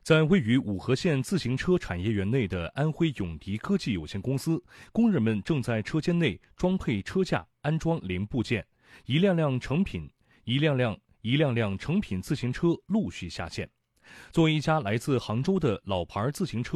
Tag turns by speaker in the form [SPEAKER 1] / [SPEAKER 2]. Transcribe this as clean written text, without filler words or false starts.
[SPEAKER 1] 在位于五河县自行车产业园内的安徽永迪科技有限公司，工人们正在车间内装配车架、安装零部件，一辆辆成品自行车陆续下线。作为一家来自杭州的老牌自行车